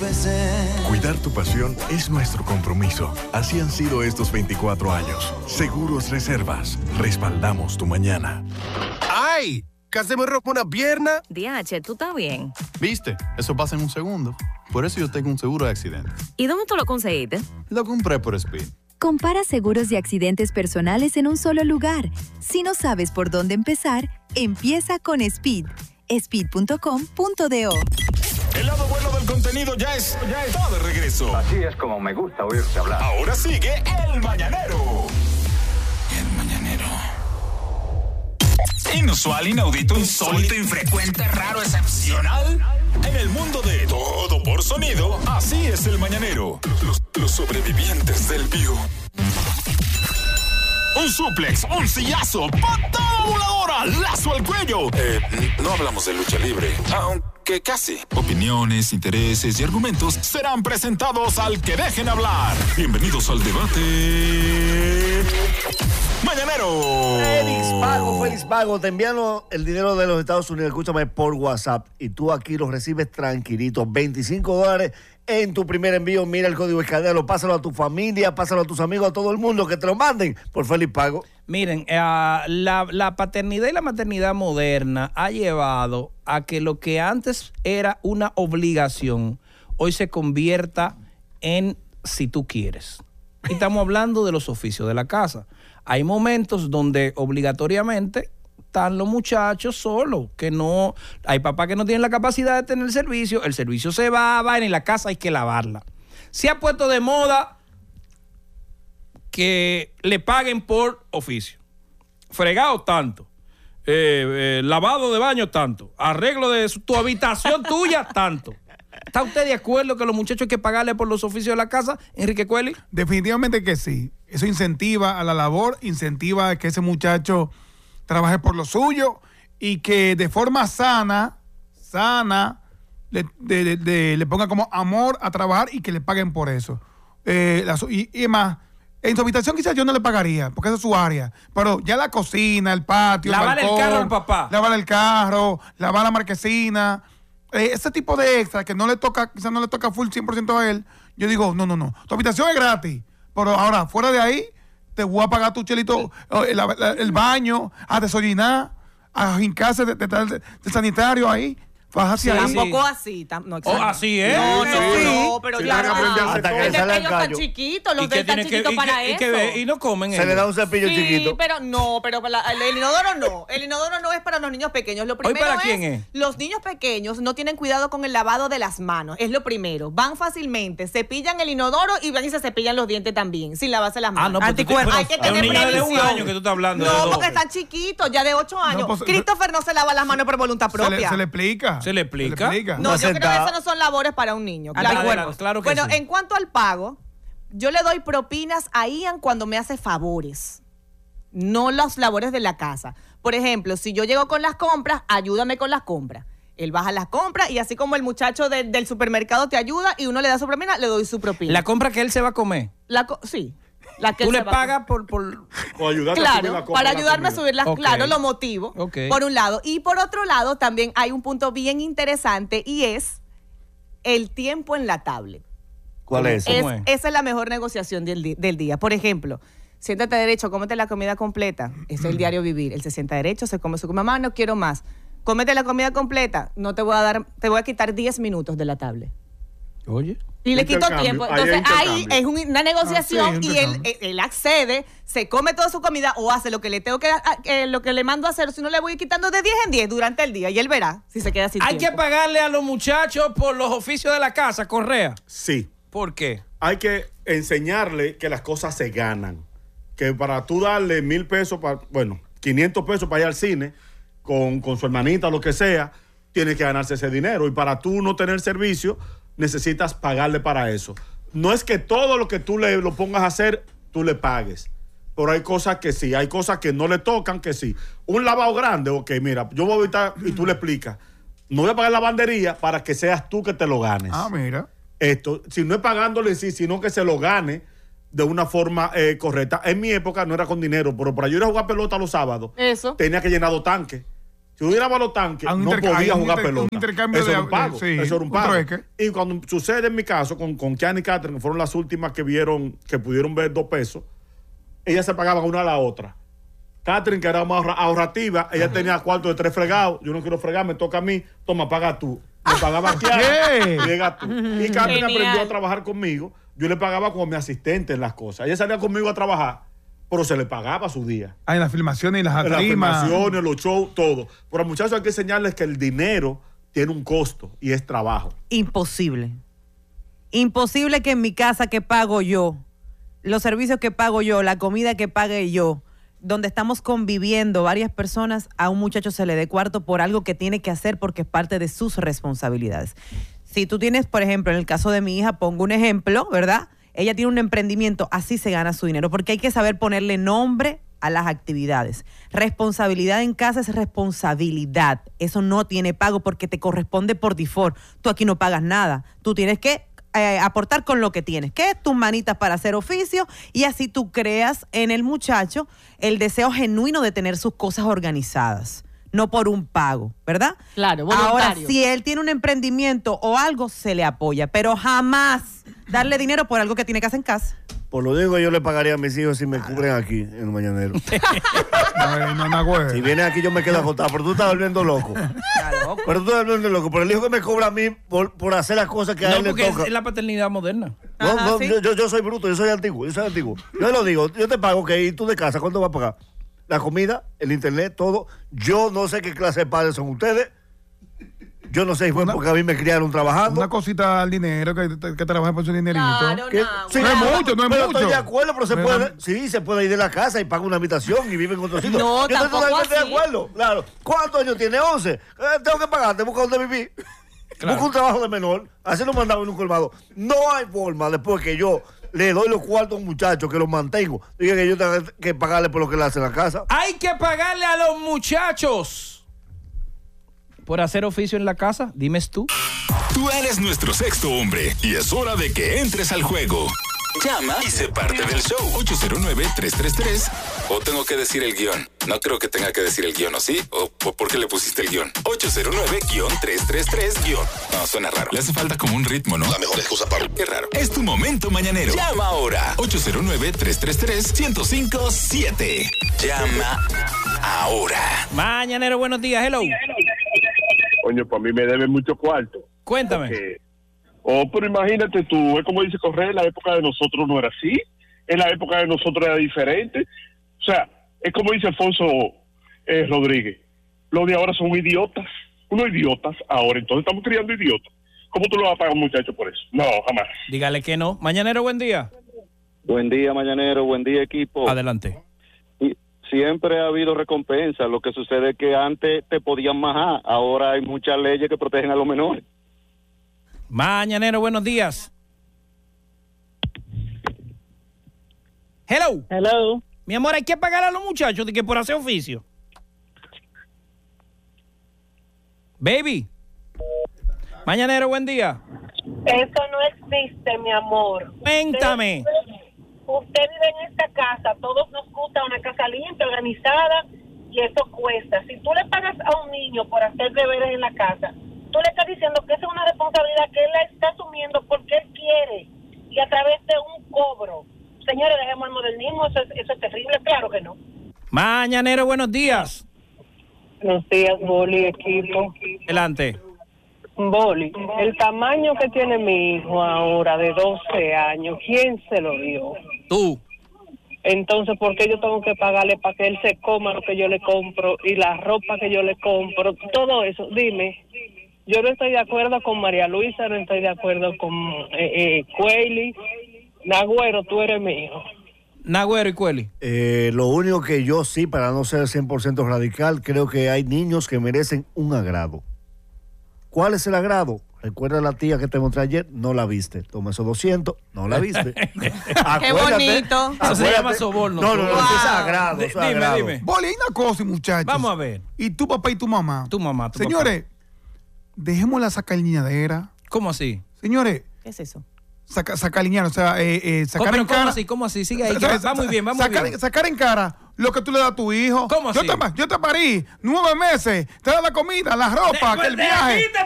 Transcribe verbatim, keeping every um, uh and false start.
empecé. Cuidar tu pasión es nuestro compromiso. Así han sido estos veinticuatro años. Seguros Reservas. Respaldamos tu mañana. ¡Ay! Casi me rompo una pierna. D H, ¿tú estás bien? ¿Viste? Eso pasa en un segundo. Por eso yo tengo un seguro de accidente. ¿Y dónde tú lo conseguiste? Lo compré por Speed. Compara seguros de accidentes personales en un solo lugar. Si no sabes por dónde empezar, empieza con Speed. speed punto com punto do. El lado bueno del contenido ya es, ya está de regreso. Así es como me gusta oírte hablar. Ahora sigue El Mañanero. El Mañanero. Inusual, inaudito, insólito, infrecuente, raro, excepcional. En el mundo de todo por sonido, así es El Mañanero. Los, los sobrevivientes del Bio. Un suplex, un sillazo, patada voladora, lazo al cuello. Eh, no hablamos de lucha libre, aunque casi. Opiniones, intereses y argumentos serán presentados al que dejen hablar. Bienvenidos al debate Mañanero. Feliz pago, feliz pago. Te envían el dinero de los Estados Unidos, escúchame, por WhatsApp. Y tú aquí lo recibes tranquilito. veinticinco dólares en tu primer envío. Mira el código Escadero, pásalo a tu familia, pásalo a tus amigos, a todo el mundo, que te lo manden por feliz pago. Miren, eh, la, la paternidad y la maternidad moderna ha llevado a que lo que antes era una obligación, hoy se convierta en si tú quieres. Y estamos hablando de los oficios de la casa. Hay momentos donde obligatoriamente están los muchachos solos, que no, hay papás que no tienen la capacidad de tener el servicio, el servicio se va, va, en la casa hay que lavarla. Se ha puesto de moda que le paguen por oficio. Fregado tanto, eh, eh, lavado de baño tanto, arreglo de su, tu habitación tuya tanto. ¿Está usted de acuerdo que los muchachos hay que pagarle por los oficios de la casa, Enrique Cueli? Definitivamente que sí. Eso incentiva a la labor, incentiva a que ese muchacho trabaje por lo suyo y que de forma sana, sana, le, de, de, de, le ponga como amor a trabajar y que le paguen por eso. Eh, la, y, y más, en su habitación quizás yo no le pagaría, porque esa es su área, pero ya la cocina, el patio, lavar el balcón, el carro al papá. Lavar el carro, lavar la marquesina, eh, ese tipo de extra que no le toca, quizás no le toca full cien por ciento a él, yo digo, no, no, no, tu habitación es gratis, pero ahora, fuera de ahí, te voy a pagar tu chelito, el, el, el baño, a desollinar, a hincarse de, de, de, de, de sanitario ahí. Sí, tampoco así. Tam, no, oh, así es. No, no, sí. no, pero sí, ya. Hasta que Es que ellos están chiquitos, los de están chiquitos para y eso. Que, y no comen. Se ellos. le da un cepillo sí, chiquito. pero no, pero para la, el, el inodoro no. El inodoro no es para los niños pequeños. Lo primero ¿Hoy para es, quién es? Los niños pequeños no tienen cuidado con el lavado de las manos. Es lo primero. Van fácilmente, cepillan el inodoro y van y se cepillan los dientes también, sin lavarse las manos. Ah, no, pues Anticuerpos. Hay que tener un niño de un año que tú estás hablando. No, de porque están chiquitos, ya de ocho años. No, pues, Christopher no se lava las manos por voluntad propia. Se le, se le explica. Se le explica. Se le explica. No, yo creo que eso no son labores para un niño. Claro, claro, claro que bueno, sí. En cuanto al pago, yo le doy propinas a Ian cuando me hace favores, no las labores de la casa. Por ejemplo, si yo llego con las compras, ayúdame con las compras. Él baja las compras y así como el muchacho de, del supermercado te ayuda y uno le da su propina, le doy su propina. La compra que él se va a comer. La co- sí. La que tú él le pagas por, por... O ayudarte claro, a subir la compra, para la ayudarme comida. a subir las, Okay. claro, lo motivo, Okay. por un lado. Y por otro lado, también hay un punto bien interesante y es el tiempo en la tablet. ¿Cuál es? es ¿Cómo es? esa es la mejor negociación del, di- del día. Por ejemplo, siéntate derecho, cómete la comida completa. Ese es el diario vivir. Él se sienta derecho, se come su mamá, no quiero más. Cómete la comida completa. No te voy a dar, te voy a quitar diez minutos de la tablet. Oye. Y le quito Intercambio. tiempo. Ahí hay Entonces ahí intercambio. es un- una negociación Ah, sí, y él, intercambio. él, él accede, se come toda su comida o hace lo que le tengo que a- eh, lo que le mando a hacer, si no le voy quitando de diez en diez durante el día y él verá si se queda sin Hay tiempo. que pagarle a los muchachos por los oficios de la casa, Correa. Sí. ¿Por qué? Hay que enseñarle que las cosas se ganan. Que para tú darle mil pesos, para, bueno, quinientos pesos para ir al cine con, con su hermanita o lo que sea, tiene que ganarse ese dinero. Y para tú no tener servicio, necesitas pagarle para eso. No es que todo lo que tú le lo pongas a hacer, tú le pagues. Pero hay cosas que sí, hay cosas que no le tocan, que sí. Un lavado grande, ok, mira, yo voy a evitar y tú le explicas. No voy a pagar la lavandería para que seas tú que te lo ganes. Ah, mira. Esto, si no es pagándole en sí, sino que se lo gane de una forma eh, correcta. En mi época no era con dinero, pero para yo ir a jugar pelota los sábados, Eso. tenía que llenar dos tanques. Si tú llenabas los tanques, A un no interca- podías hay un jugar inter- pelota. un intercambio Eso de- era un pago. de- sí, eso era un un pago. trueque. Y cuando sucede en mi caso con, con Kiana y Catherine, que fueron las últimas que vieron, que pudieron ver dos pesos, ellas se pagaban una a la otra. Catherine, que era más ahorra- ahorrativa, ella Ajá. tenía cuarto de tres fregados. Yo no quiero fregar, me toca a mí. Toma, paga tú. Me pagaba Kiana, ¿Qué? llega tú. Y Catherine Genial. aprendió a trabajar conmigo. Yo le pagaba como mi asistente en las cosas. Ella salía conmigo a trabajar, pero se le pagaba su día. Ah, en las filmaciones y las En las rimas. filmaciones, los shows, todo. Pero muchachos, hay que enseñarles que el dinero tiene un costo y es trabajo. Imposible. Imposible que en mi casa que pago yo, los servicios que pago yo, la comida que pague yo, donde estamos conviviendo varias personas, a un muchacho se le dé cuarto por algo que tiene que hacer porque es parte de sus responsabilidades. Si tú tienes, por ejemplo, en el caso de mi hija, pongo un ejemplo, ¿verdad? Ella tiene un emprendimiento, así se gana su dinero, porque hay que saber ponerle nombre a las actividades. Responsabilidad en casa es responsabilidad. Eso no tiene pago porque te corresponde por default. Tú aquí no pagas nada. Tú tienes que eh, aportar con lo que tienes, que es tus manitas para hacer oficio, y así tú creas en el muchacho el deseo genuino de tener sus cosas organizadas. No por un pago, ¿verdad? Claro, voluntario. Ahora, si él tiene un emprendimiento o algo, se le apoya, pero jamás darle dinero por algo que tiene que hacer en casa. Por lo digo, yo le pagaría a mis hijos si me cubren aquí en el mañanero. No, no, no, güey. Si vienes aquí, yo me quedo agotado, pero tú estás volviendo loco. Pero tú estás volviendo loco. Pero el hijo que me cobra a mí por, por hacer las cosas que a No, él le porque es, toca. es la paternidad moderna. No, Ajá, no, ¿sí? yo, yo, yo soy bruto, yo soy antiguo, yo soy antiguo. Yo lo digo, yo te pago, que ¿y tú de casa cuánto vas a pagar? La comida, el internet, todo. Yo no sé qué clase de padres son ustedes. Yo no sé si fue Una- porque a mí me criaron trabajando. Una cosita al dinero, que, que trabaje por su dinerito. Claro, ¿Qué? no, Sí, No es mucho, no es pero mucho. estoy de acuerdo, pero se Pero- puede, sí, se puede ir de la casa y paga una habitación y vive en otro sitio. No, yo estoy tampoco totalmente así. de acuerdo, claro. ¿Cuántos años tiene? once. Eh, tengo que pagarte, busca donde vivir. Claro. Busca un trabajo de menor, así lo mandaba en un colmado. No hay forma, después que yo le doy los cuartos a un muchacho que los mantengo, diga que yo tengo que pagarle por lo que le hace en la casa. Hay que pagarle a los muchachos por hacer oficio en la casa. Dimes tú. Tú eres nuestro sexto hombre y es hora de que entres al juego. Llama y sé parte del show. ocho cero nueve, tres tres tres. O tengo que decir el guión. No creo que tenga que decir el guión, ¿o sí? ¿O, o por qué le pusiste el guión? ocho cero nueve, tres tres tres, guión. No, suena raro. Le hace falta como un ritmo, ¿no? La mejor excusa para... Qué raro. Es tu momento mañanero. Llama ahora. ocho cero nueve, tres tres tres, uno cero cinco siete. Llama ahora. Mañanero, buenos días. Hello. Coño, para mí me debe mucho cuarto. Cuéntame. Porque, oh, pero imagínate tú, es como dice Correa, en la época de nosotros no era así, en la época de nosotros era diferente. O sea, es como dice Alfonso eh, Rodríguez, los de ahora son idiotas, unos idiotas ahora, entonces estamos criando idiotas. ¿Cómo tú lo vas a pagar a un muchacho por eso? No, jamás. Dígale que no. Mañanero, buen día. Buen día, mañanero, buen día, equipo. Adelante. Y siempre ha habido recompensa, lo que sucede es que antes te podían majar, ahora hay muchas leyes que protegen a los menores. Mañanero, buenos días. Hello. Hello. Mi amor, hay que pagar a los muchachos de que por hacer oficio. Baby. Mañanero, buen día. Eso no existe, mi amor. Cuéntame. Usted, usted vive en esta casa, todos nos gusta una casa limpia, organizada, y eso cuesta. Si tú le pagas a un niño por hacer deberes en la casa, tú le estás diciendo que esa es una responsabilidad que él la está asumiendo porque él quiere y a través de un cobro. Señores, dejemos el modernismo, eso es, eso es terrible, claro que no. Mañanero, buenos días. Buenos días, Boli, equipo. Adelante. Boli, el tamaño que tiene mi hijo ahora de doce años, ¿quién se lo dio? Tú. Entonces, ¿por qué yo tengo que pagarle para que él se coma lo que yo le compro y la ropa que yo le compro? Todo eso, dime. Yo no estoy de acuerdo con María Luisa, no estoy de acuerdo con eh, eh, Cueli. Nagüero, tú eres mi hijo. Nagüero y Cueli. Eh, lo único que yo sí, para no ser cien por ciento radical, creo que hay niños que merecen un agrado. ¿Cuál es el agrado? Recuerda a la tía que te mostré ayer, no la viste. Toma esos doscientos, no la viste. Qué bonito. Eso se llama soborno. No, no, no, Wow. eso es agrado. Eso es Dime, agrado. dime. Boli, hay una cosa, muchachos. Vamos a ver. Y tu papá y tu mamá. Tu mamá, tu Señores, dejemos la sacaliñadera. ¿Cómo así? Señores, ¿Qué es eso? saca, sacaliñar, o sea, eh, eh, sacar ¿Cómo, en ¿Cómo cara. así? ¿Cómo así? Sigue ahí. O sea, que va, va muy bien, va muy sacar, bien. sacar en cara lo que tú le das a tu hijo. ¿Cómo yo así? Te, yo te parí nueve meses, te da la comida, la ropa, De- que el de viaje. aquí te